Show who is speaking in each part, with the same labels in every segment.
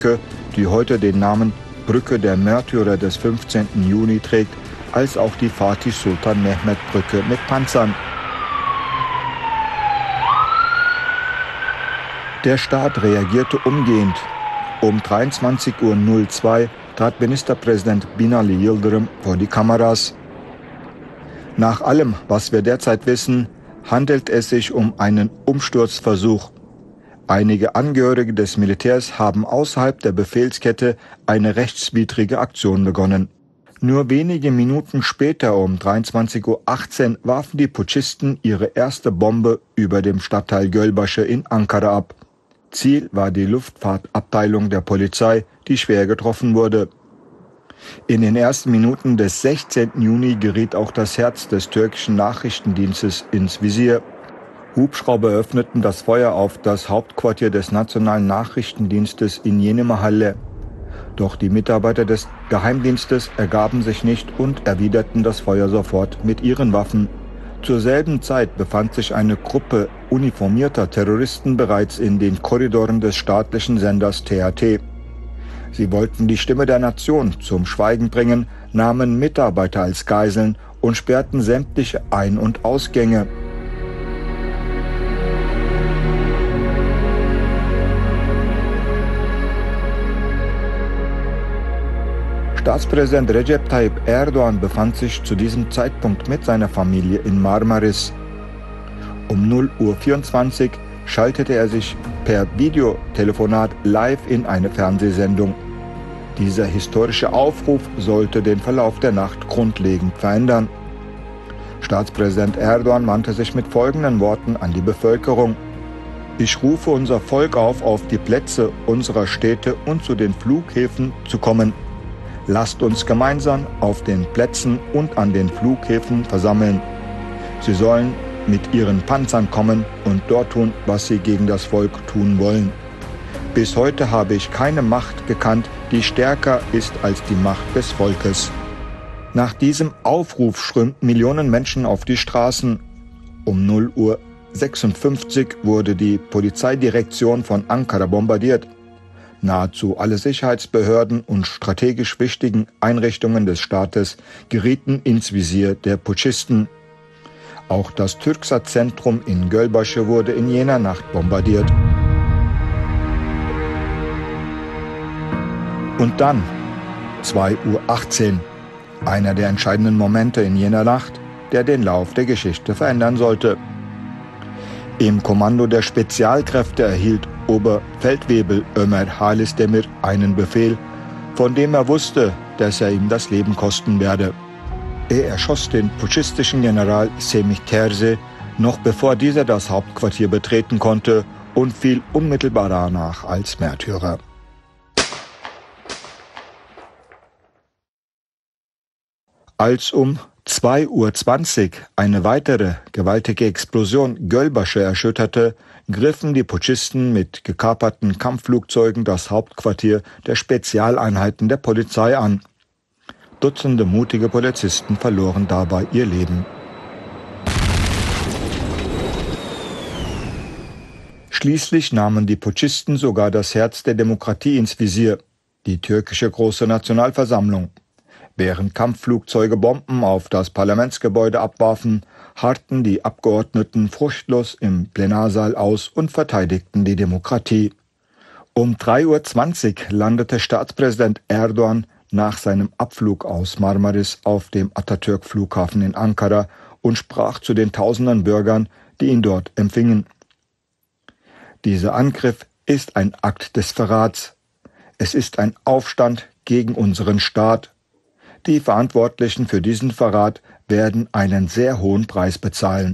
Speaker 1: die heute den Namen Brücke der Märtyrer des 15. Juni trägt, als auch die Fatih Sultan Mehmet Brücke mit Panzern. Der Staat reagierte umgehend. Um 23:02 Uhr trat Ministerpräsident Binali Yıldırım vor die Kameras. Nach allem, was wir derzeit wissen, handelt es sich um einen Umsturzversuch. Einige Angehörige des Militärs haben außerhalb der Befehlskette eine rechtswidrige Aktion begonnen. Nur wenige Minuten später, um 23:18 Uhr, warfen die Putschisten ihre erste Bombe über dem Stadtteil Gölbaşı in Ankara ab. Ziel war die Luftfahrtabteilung der Polizei, die schwer getroffen wurde. In den ersten Minuten des 16. Juni geriet auch das Herz des türkischen Nachrichtendienstes ins Visier. Hubschrauber öffneten das Feuer auf das Hauptquartier des Nationalen Nachrichtendienstes in Yenimahalle. Doch die Mitarbeiter des Geheimdienstes ergaben sich nicht und erwiderten das Feuer sofort mit ihren Waffen. Zur selben Zeit befand sich eine Gruppe uniformierter Terroristen bereits in den Korridoren des staatlichen Senders TRT. Sie wollten die Stimme der Nation zum Schweigen bringen, nahmen Mitarbeiter als Geiseln und sperrten sämtliche Ein- und Ausgänge. Staatspräsident Recep Tayyip Erdoğan befand sich zu diesem Zeitpunkt mit seiner Familie in Marmaris. Um 0:24 Uhr schaltete er sich per Videotelefonat live in eine Fernsehsendung. Dieser historische Aufruf sollte den Verlauf der Nacht grundlegend verändern. Staatspräsident Erdoğan wandte sich mit folgenden Worten an die Bevölkerung: Ich rufe unser Volk auf die Plätze unserer Städte und zu den Flughäfen zu kommen. Lasst uns gemeinsam auf den Plätzen und an den Flughäfen versammeln. Sie sollen mit ihren Panzern kommen und dort tun, was sie gegen das Volk tun wollen. Bis heute habe ich keine Macht gekannt, die stärker ist als die Macht des Volkes. Nach diesem Aufruf strömten Millionen Menschen auf die Straßen. Um 0:56 Uhr wurde die Polizeidirektion von Ankara bombardiert. Nahezu alle Sicherheitsbehörden und strategisch wichtigen Einrichtungen des Staates gerieten ins Visier der Putschisten. Auch das Türksat-Zentrum in Gölbaşı wurde in jener Nacht bombardiert. Und dann 2:18 Uhr, einer der entscheidenden Momente in jener Nacht, der den Lauf der Geschichte verändern sollte. Im Kommando der Spezialkräfte erhielt Oberfeldwebel Ömer Halis Demir einen Befehl, von dem er wusste, dass er ihm das Leben kosten werde. Er erschoss den putschistischen General Semih Terzi, noch bevor dieser das Hauptquartier betreten konnte, und fiel unmittelbar danach als Märtyrer. Als um 2:20 Uhr eine weitere gewaltige Explosion Gölbaşı erschütterte, griffen die Putschisten mit gekaperten Kampfflugzeugen das Hauptquartier der Spezialeinheiten der Polizei an. Dutzende mutige Polizisten verloren dabei ihr Leben. Schließlich nahmen die Putschisten sogar das Herz der Demokratie ins Visier, die türkische Große Nationalversammlung. Während Kampfflugzeuge Bomben auf das Parlamentsgebäude abwarfen, harrten die Abgeordneten furchtlos im Plenarsaal aus und verteidigten die Demokratie. Um 3:20 Uhr landete Staatspräsident Erdoğan nach seinem Abflug aus Marmaris auf dem Atatürk-Flughafen in Ankara und sprach zu den tausenden Bürgern, die ihn dort empfingen. Dieser Angriff ist ein Akt des Verrats. Es ist ein Aufstand gegen unseren Staat. Die Verantwortlichen für diesen Verrat werden einen sehr hohen Preis bezahlen.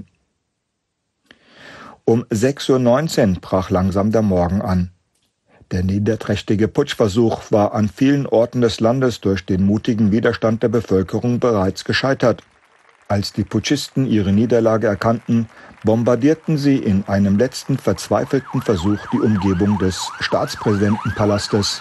Speaker 1: Um 6:19 Uhr brach langsam der Morgen an. Der niederträchtige Putschversuch war an vielen Orten des Landes durch den mutigen Widerstand der Bevölkerung bereits gescheitert. Als die Putschisten ihre Niederlage erkannten, bombardierten sie in einem letzten verzweifelten Versuch die Umgebung des Staatspräsidentenpalastes.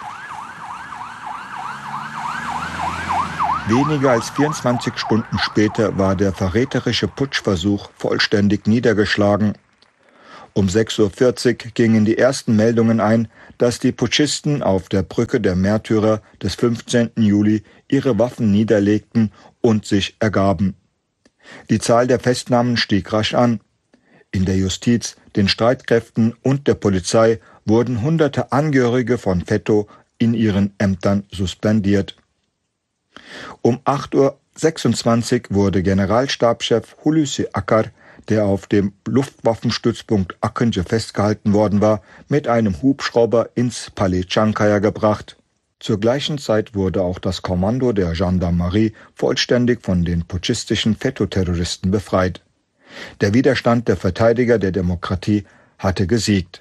Speaker 1: Weniger als 24 Stunden später war der verräterische Putschversuch vollständig niedergeschlagen. Um 6:40 Uhr gingen die ersten Meldungen ein, dass die Putschisten auf der Brücke der Märtyrer des 15. Juli ihre Waffen niederlegten und sich ergaben. Die Zahl der Festnahmen stieg rasch an. In der Justiz, den Streitkräften und der Polizei wurden hunderte Angehörige von FETÖ in ihren Ämtern suspendiert. Um 8:26 Uhr wurde Generalstabschef Hulusi Akar, der auf dem Luftwaffenstützpunkt Akıncı festgehalten worden war, mit einem Hubschrauber ins Palais Çankaya gebracht. Zur gleichen Zeit wurde auch das Kommando der Gendarmerie vollständig von den putschistischen FETÖ-Terroristen befreit. Der Widerstand der Verteidiger der Demokratie hatte gesiegt.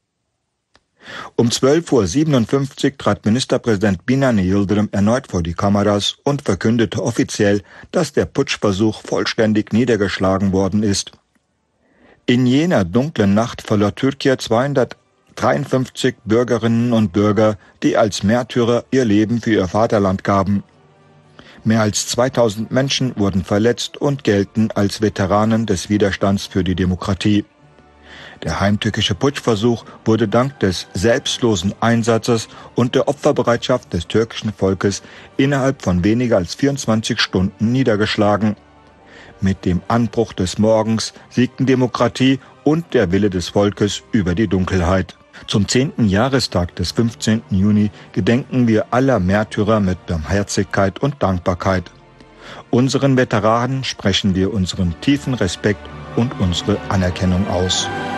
Speaker 1: Um 12:57 Uhr trat Ministerpräsident Binali Yıldırım erneut vor die Kameras und verkündete offiziell, dass der Putschversuch vollständig niedergeschlagen worden ist. In jener dunklen Nacht verlor Türkei 253 Bürgerinnen und Bürger, die als Märtyrer ihr Leben für ihr Vaterland gaben. Mehr als 2000 Menschen wurden verletzt und gelten als Veteranen des Widerstands für die Demokratie. Der heimtückische Putschversuch wurde dank des selbstlosen Einsatzes und der Opferbereitschaft des türkischen Volkes innerhalb von weniger als 24 Stunden niedergeschlagen. Mit dem Anbruch des Morgens siegten Demokratie und der Wille des Volkes über die Dunkelheit. Zum 10. Jahrestag des 15. Juni gedenken wir aller Märtyrer mit Barmherzigkeit und Dankbarkeit. Unseren Veteranen sprechen wir unseren tiefen Respekt und unsere Anerkennung aus.